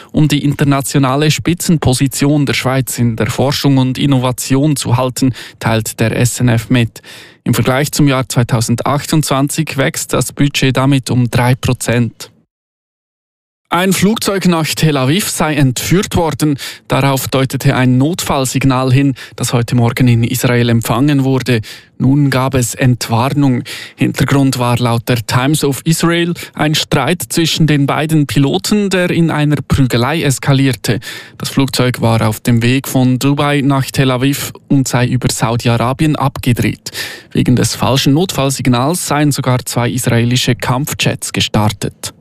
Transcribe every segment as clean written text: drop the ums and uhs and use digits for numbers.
um die internationale Spitzenposition der Schweiz in der Forschung und Innovation zu halten, teilt der SNF mit. Im Vergleich zum Jahr 2028 wächst das Budget damit um 3%. Ein Flugzeug nach Tel Aviv sei entführt worden. Darauf deutete ein Notfallsignal hin, das heute Morgen in Israel empfangen wurde. Nun gab es Entwarnung. Hintergrund war laut der Times of Israel ein Streit zwischen den beiden Piloten, der in einer Prügelei eskalierte. Das Flugzeug war auf dem Weg von Dubai nach Tel Aviv und sei über Saudi-Arabien abgedreht. Wegen des falschen Notfallsignals seien sogar 2 israelische Kampfjets gestartet.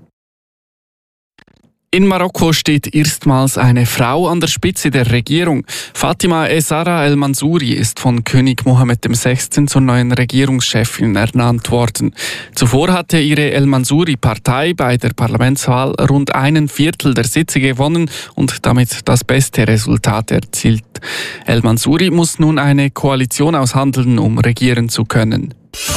In Marokko steht erstmals eine Frau an der Spitze der Regierung. Fatima Essaraa El Mansouri ist von König Mohammed VI. Zur neuen Regierungschefin ernannt worden. Zuvor hatte ihre El Mansouri-Partei bei der Parlamentswahl rund 1/4 der Sitze gewonnen und damit das beste Resultat erzielt. El Mansouri muss nun eine Koalition aushandeln, um regieren zu können.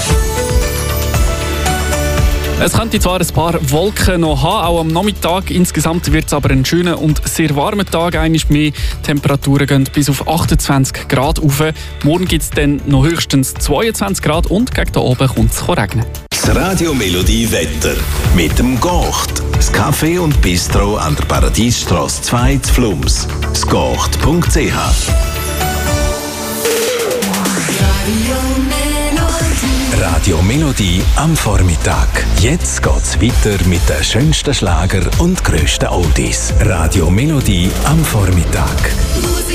Es könnte zwar ein paar Wolken noch haben, auch am Nachmittag. Insgesamt wird es aber ein schöner und sehr warmer Tag. Einmal mehr Temperaturen gehen bis auf 28 Grad rauf. Morgen gibt es dann noch höchstens 22 Grad und gegen den Abend kommt es regnen. Das Radio Melodie Wetter mit dem Gocht. Das Café und Bistro an der Paradiesstrasse 2 zu Flums. Sgocht.ch. Radio Melodie am Vormittag. Jetzt geht's weiter mit den schönsten Schlager und grössten Oldies. Radio Melodie am Vormittag.